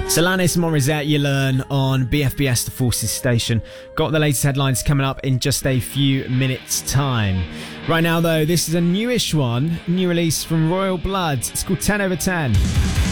Alanis Morissette, You Learn on BFBS The Forces Station. Got the latest headlines coming up in just a few minutes' time. Right now, though, this is a newish one, new release from Royal Blood. It's called 10/10.